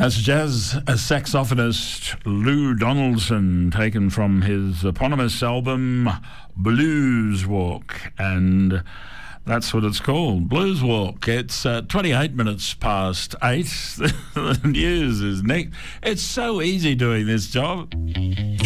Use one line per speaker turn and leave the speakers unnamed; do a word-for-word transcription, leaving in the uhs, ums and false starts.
That's jazz saxophonist Lou Donaldson, taken from his eponymous album Blues Walk, and that's what it's called, Blues Walk. It's uh, twenty-eight minutes past eight. The news is next. It's so easy doing this job.